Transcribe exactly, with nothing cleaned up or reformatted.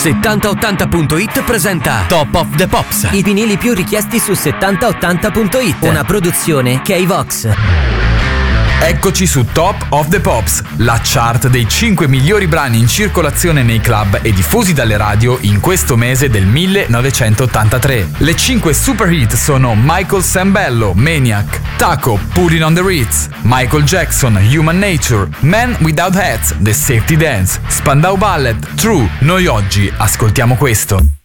settanta ottanta punto it presenta Top of the Pops. I vinili più richiesti su settanta ottanta punto it. Una produzione K-Vox. Eccoci su Top of the Pops, la chart dei cinque migliori brani in circolazione nei club e diffusi dalle radio in questo mese del millenovecentottantatré. Le cinque super hit sono Michael Sambello, Maniac, Taco, Putting on the Ritz, Michael Jackson, Human Nature, Man Without Hats, The Safety Dance, Spandau Ballet, True. Noi oggi ascoltiamo questo.